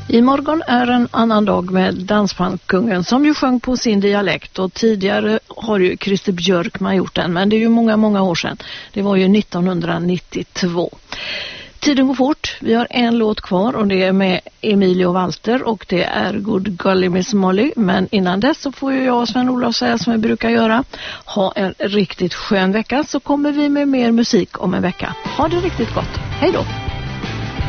Imorgon är en annan dag med Dansbandkungen som ju sjöng på sin dialekt, och tidigare har ju Christer Björkman gjort den, men det är ju många år sedan. Det var ju 1992. Tiden går fort. Vi har en låt kvar och det är med Emilio Walter och det är Good Golly Miss Molly. Men innan dess så får ju jag och Sven-Olof säga som vi brukar göra. Ha en riktigt skön vecka, så kommer vi med mer musik om en vecka. Ha det riktigt gott. Hej då!